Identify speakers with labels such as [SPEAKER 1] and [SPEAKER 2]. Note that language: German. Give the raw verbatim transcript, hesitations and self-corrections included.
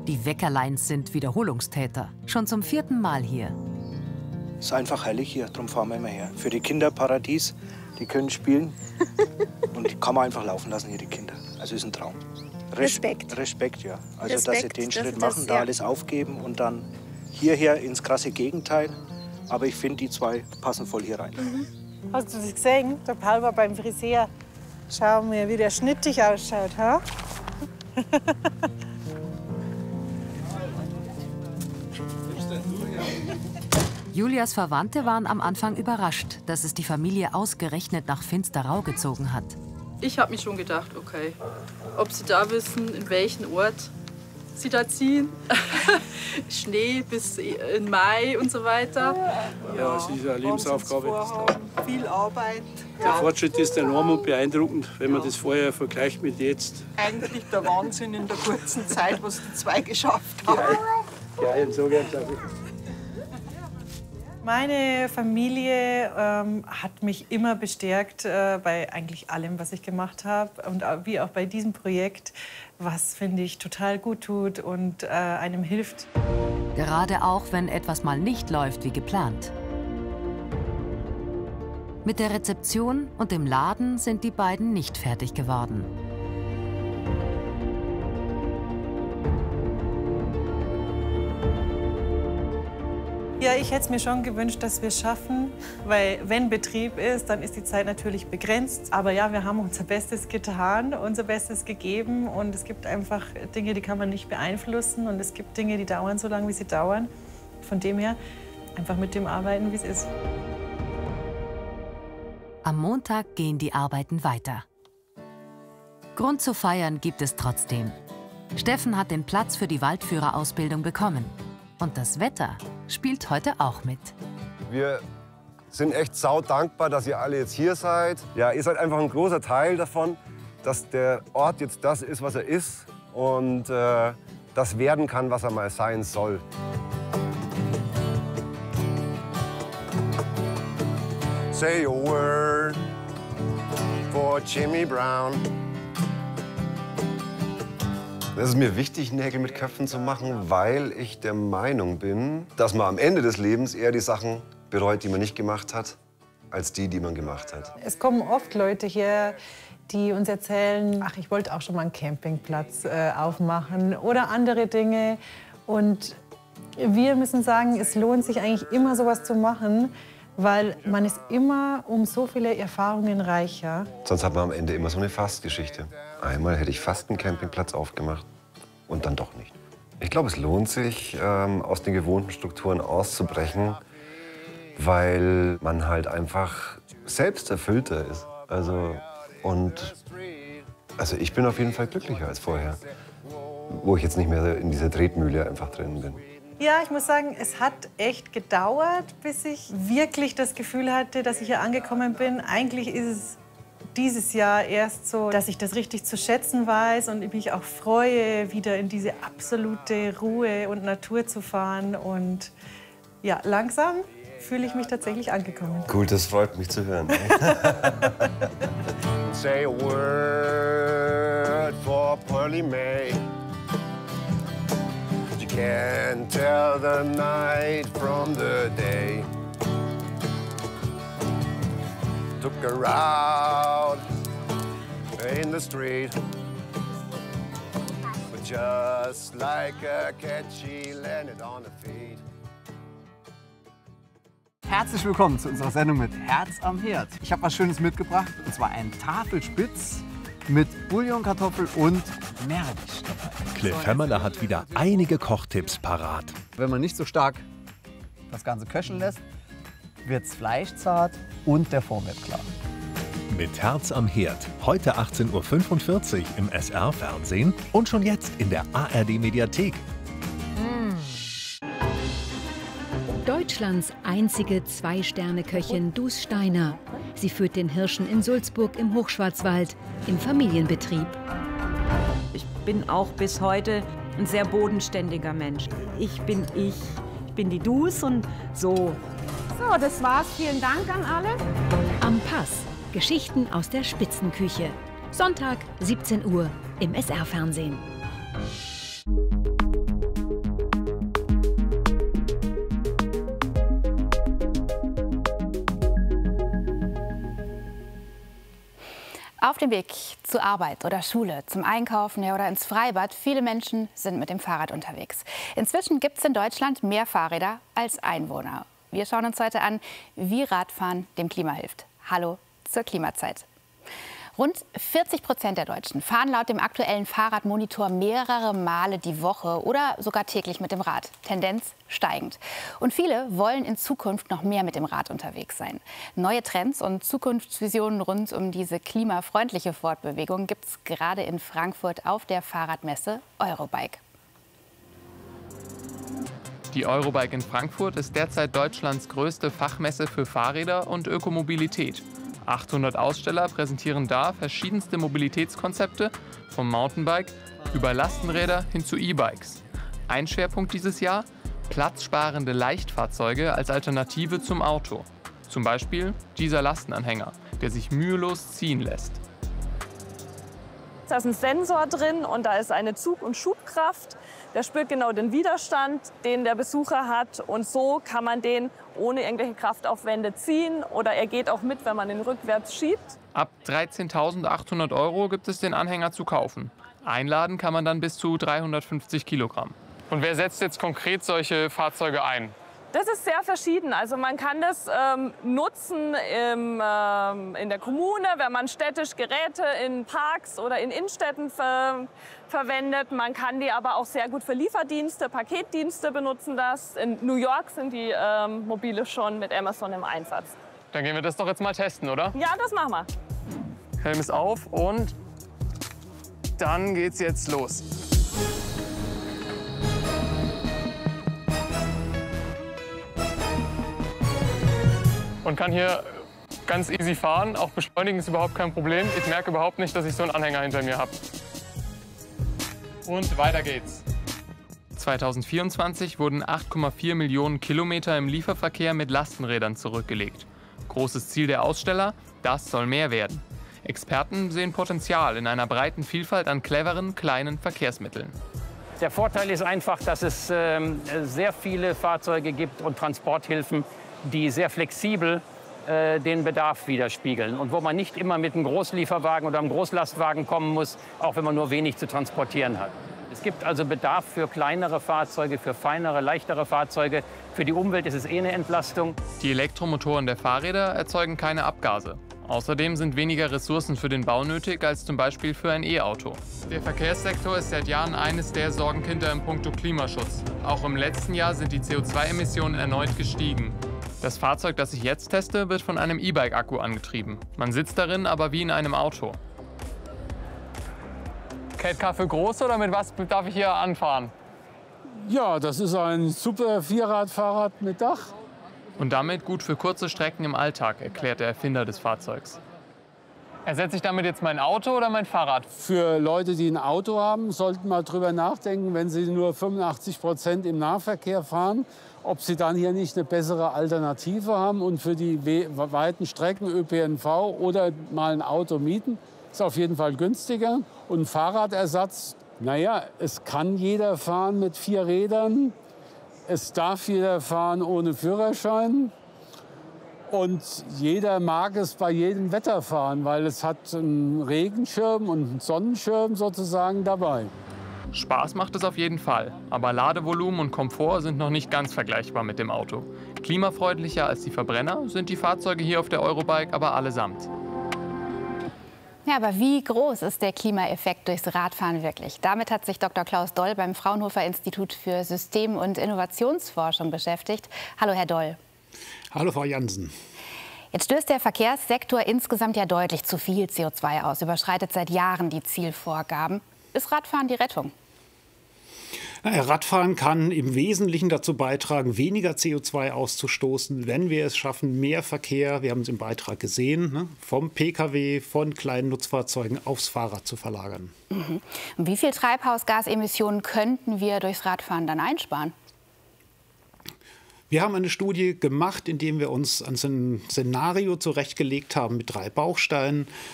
[SPEAKER 1] Die Weckerleins sind Wiederholungstäter. Schon zum vierten Mal hier.
[SPEAKER 2] Es ist einfach herrlich hier, darum fahren wir immer her. Für die Kinder Paradies, die können spielen. Und die kann man einfach laufen lassen, hier die Kinder. Also ist ein Traum. Res
[SPEAKER 3] Respekt.
[SPEAKER 2] Respekt, ja. Also,
[SPEAKER 3] Respekt,
[SPEAKER 2] dass sie den
[SPEAKER 3] dass
[SPEAKER 2] Schritt
[SPEAKER 3] sie das,
[SPEAKER 2] machen, da
[SPEAKER 3] ja.
[SPEAKER 2] alles aufgeben und dann hierher ins krasse Gegenteil. Aber ich finde, die zwei passen voll hier rein.
[SPEAKER 3] Mhm. Hast du das gesehen? Der Paul war beim Friseur. Schau mir, wie der schnittig ausschaut, ha?
[SPEAKER 1] Julias Verwandte waren am Anfang überrascht, dass es die Familie ausgerechnet nach Finsterau gezogen hat.
[SPEAKER 4] Ich habe mir schon gedacht, okay, ob sie da wissen, in welchen Ort sie da ziehen. Schnee bis in Mai und so weiter.
[SPEAKER 5] Ja, es ist eine Lebensaufgabe.
[SPEAKER 3] Viel Arbeit.
[SPEAKER 5] Der Fortschritt ist enorm und beeindruckend, wenn man das vorher vergleicht mit jetzt.
[SPEAKER 3] Eigentlich der Wahnsinn in der kurzen Zeit, was die zwei geschafft haben.
[SPEAKER 5] Geil, so geht's auch.
[SPEAKER 3] Meine Familie ähm, hat mich immer bestärkt äh, bei eigentlich allem, was ich gemacht habe. Und auch, wie auch bei diesem Projekt, was, finde ich, total gut tut und äh, einem hilft.
[SPEAKER 1] Gerade auch, wenn etwas mal nicht läuft wie geplant. Mit der Rezeption und dem Laden sind die beiden nicht fertig geworden.
[SPEAKER 3] Ja, ich hätte es mir schon gewünscht, dass wir es schaffen, weil wenn Betrieb ist, dann ist die Zeit natürlich begrenzt. Aber ja, wir haben unser Bestes getan, unser Bestes gegeben und es gibt einfach Dinge, die kann man nicht beeinflussen und es gibt Dinge, die dauern so lange, wie sie dauern. Von dem her einfach mit dem arbeiten, wie es ist.
[SPEAKER 1] Am Montag gehen die Arbeiten weiter. Grund zu feiern gibt es trotzdem. Steffen hat den Platz für die Waldführerausbildung bekommen. Und das Wetter spielt heute auch mit.
[SPEAKER 6] Wir sind echt sau dankbar, dass ihr alle jetzt hier seid. Ja, ihr seid einfach ein großer Teil davon, dass der Ort jetzt das ist, was er ist und äh, das werden kann, was er mal sein soll. Say a word for Jimmy Brown. Es ist mir wichtig, Nägel mit Köpfen zu machen, weil ich der Meinung bin, dass man am Ende des Lebens eher die Sachen bereut, die man nicht gemacht hat, als die, die man gemacht hat.
[SPEAKER 3] Es kommen oft Leute hier, die uns erzählen, ach, ich wollte auch schon mal einen Campingplatz äh, aufmachen oder andere Dinge. Und wir müssen sagen, es lohnt sich eigentlich immer, sowas zu machen, weil man ist immer um so viele Erfahrungen reicher.
[SPEAKER 6] Sonst hat man am Ende immer so eine Fastgeschichte. Einmal hätte ich fast einen Campingplatz aufgemacht und dann doch nicht. Ich glaube, es lohnt sich, ähm, aus den gewohnten Strukturen auszubrechen, weil man halt einfach selbsterfüllter ist. Also, und, also ich bin auf jeden Fall glücklicher als vorher, wo ich jetzt nicht mehr in dieser Tretmühle einfach drin bin.
[SPEAKER 3] Ja, ich muss sagen, es hat echt gedauert, bis ich wirklich das Gefühl hatte, dass ich hier angekommen bin. Eigentlich ist es dieses Jahr erst so, dass ich das richtig zu schätzen weiß und ich mich auch freue, wieder in diese absolute Ruhe und Natur zu fahren. Und ja, langsam fühle ich mich tatsächlich angekommen.
[SPEAKER 6] Cool, das freut mich zu hören. Say a word for Pearly May. You can't tell the night from the day. Took her out in the street, but just like a cat, she landed on her feet.
[SPEAKER 7] Herzlich willkommen zu unserer Sendung mit Herz am Herd. Ich habe was Schönes mitgebracht, und zwar einen Tafelspitz mit Bouillon-Kartoffel und Meerrettich dabei.
[SPEAKER 8] Cliff Hämmerle hat wieder einige Kochtipps parat.
[SPEAKER 7] Wenn man nicht so stark das Ganze köcheln lässt, wird's Fleisch zart und der Fond wird klar.
[SPEAKER 8] Mit Herz am Herd. Heute achtzehn Uhr fünfundvierzig im S R-Fernsehen und schon jetzt in der A R D-Mediathek.
[SPEAKER 9] Deutschlands einzige Zwei-Sterne-Köchin Dus Steiner. Sie führt den Hirschen in Sulzburg im Hochschwarzwald im Familienbetrieb.
[SPEAKER 10] Ich bin auch bis heute ein sehr bodenständiger Mensch. Ich bin ich. Ich bin die Dus und so.
[SPEAKER 11] So, das war's. Vielen Dank an alle.
[SPEAKER 9] Am Pass. Geschichten aus der Spitzenküche. Sonntag, siebzehn Uhr im S R-Fernsehen.
[SPEAKER 12] dem Weg zur Arbeit oder Schule, zum Einkaufen ja, oder ins Freibad. Viele Menschen sind mit dem Fahrrad unterwegs. Inzwischen gibt es in Deutschland mehr Fahrräder als Einwohner. Wir schauen uns heute an, wie Radfahren dem Klima hilft. Hallo zur Klimazeit. Rund vierzig Prozent der Deutschen fahren laut dem aktuellen Fahrradmonitor mehrere Male die Woche oder sogar täglich mit dem Rad. Tendenz steigend. Und viele wollen in Zukunft noch mehr mit dem Rad unterwegs sein. Neue Trends und Zukunftsvisionen rund um diese klimafreundliche Fortbewegung gibt es gerade in Frankfurt auf der Fahrradmesse Eurobike.
[SPEAKER 13] Die Eurobike in Frankfurt ist derzeit Deutschlands größte Fachmesse für Fahrräder und Ökomobilität. achthundert Aussteller präsentieren da verschiedenste Mobilitätskonzepte, vom Mountainbike über Lastenräder hin zu E-Bikes. Ein Schwerpunkt dieses Jahr: platzsparende Leichtfahrzeuge als Alternative zum Auto. Zum Beispiel dieser Lastenanhänger, der sich mühelos ziehen lässt.
[SPEAKER 14] Da ist ein Sensor drin und da ist eine Zug- und Schubkraft. Der spürt genau den Widerstand, den der Besucher hat. Und so kann man den ohne irgendwelche Kraftaufwände ziehen. Oder er geht auch mit, wenn man ihn rückwärts schiebt.
[SPEAKER 13] Ab dreizehntausendachthundert Euro gibt es den Anhänger zu kaufen. Einladen kann man dann bis zu dreihundertfünfzig Kilogramm. Und wer setzt jetzt konkret solche Fahrzeuge ein?
[SPEAKER 14] Das ist sehr verschieden. Also man kann das ähm, nutzen im, ähm, in der Kommune, wenn man städtisch Geräte in Parks oder in Innenstädten ver verwendet. Man kann die aber auch sehr gut für Lieferdienste, Paketdienste benutzen das. In New York sind die ähm, Mobile schon mit Amazon im Einsatz.
[SPEAKER 13] Dann gehen wir das doch jetzt mal testen, oder?
[SPEAKER 14] Ja, das machen wir.
[SPEAKER 13] Helm ist auf und dann geht's jetzt los. Und kann hier ganz easy fahren. Auch beschleunigen ist überhaupt kein Problem. Ich merke überhaupt nicht, dass ich so einen Anhänger hinter mir habe. Und weiter geht's. zweitausendvierundzwanzig wurden acht Komma vier Millionen Kilometer im Lieferverkehr mit Lastenrädern zurückgelegt. Großes Ziel der Aussteller: das soll mehr werden. Experten sehen Potenzial in einer breiten Vielfalt an cleveren, kleinen Verkehrsmitteln.
[SPEAKER 15] Der Vorteil ist einfach, dass es äh, sehr viele Fahrzeuge gibt und Transporthilfen, die sehr flexibel äh, den Bedarf widerspiegeln und wo man nicht immer mit einem Großlieferwagen oder einem Großlastwagen kommen muss, auch wenn man nur wenig zu transportieren hat. Es gibt also Bedarf für kleinere Fahrzeuge, für feinere, leichtere Fahrzeuge. Für die Umwelt ist es eh eine Entlastung.
[SPEAKER 13] Die Elektromotoren der Fahrräder erzeugen keine Abgase. Außerdem sind weniger Ressourcen für den Bau nötig als zum Beispiel für ein E-Auto. Der Verkehrssektor ist seit Jahren eines der Sorgenkinder in puncto Klimaschutz. Auch im letzten Jahr sind die C O zwei Emissionen erneut gestiegen. Das Fahrzeug, das ich jetzt teste, wird von einem E-Bike-Akku angetrieben. Man sitzt darin aber wie in einem Auto. Kate für groß oder mit was darf ich hier anfahren?
[SPEAKER 5] Ja, das ist ein super Vierradfahrrad mit Dach.
[SPEAKER 13] Und damit gut für kurze Strecken im Alltag, erklärt der Erfinder des Fahrzeugs. Ersetze ich damit jetzt mein Auto oder mein Fahrrad?
[SPEAKER 5] Für Leute, die ein Auto haben, sollten mal drüber nachdenken, wenn sie nur fünfundachtzig Prozent im Nahverkehr fahren, ob sie dann hier nicht eine bessere Alternative haben und für die weiten Strecken Ö P N V oder mal ein Auto mieten. Ist auf jeden Fall günstiger. Und Fahrradersatz, naja, es kann jeder fahren mit vier Rädern. Es darf jeder fahren ohne Führerschein. Und jeder mag es bei jedem Wetter fahren, weil es hat einen Regenschirm und einen Sonnenschirm sozusagen dabei.
[SPEAKER 13] Spaß macht es auf jeden Fall, aber Ladevolumen und Komfort sind noch nicht ganz vergleichbar mit dem Auto. Klimafreundlicher als die Verbrenner sind die Fahrzeuge hier auf der Eurobike aber allesamt.
[SPEAKER 12] Ja, aber wie groß ist der Klimaeffekt durchs Radfahren wirklich? Damit hat sich Doktor Klaus Doll beim Fraunhofer Institut für System- und Innovationsforschung beschäftigt. Hallo, Herr Doll.
[SPEAKER 16] Hallo, Frau Jansen.
[SPEAKER 12] Jetzt stößt der Verkehrssektor insgesamt ja deutlich zu viel C O zwei aus, überschreitet seit Jahren die Zielvorgaben. Ist Radfahren die Rettung?
[SPEAKER 16] Naja, Radfahren kann im Wesentlichen dazu beitragen, weniger C O zwei auszustoßen, wenn wir es schaffen, mehr Verkehr, wir haben es im Beitrag gesehen, ne, vom Pkw, von kleinen Nutzfahrzeugen aufs Fahrrad zu verlagern.
[SPEAKER 12] Mhm. Und wie viel Treibhausgasemissionen könnten wir durchs Radfahren dann einsparen?
[SPEAKER 16] Wir haben eine Studie gemacht, in der wir uns ein Szenario zurechtgelegt haben mit drei Bausteinen.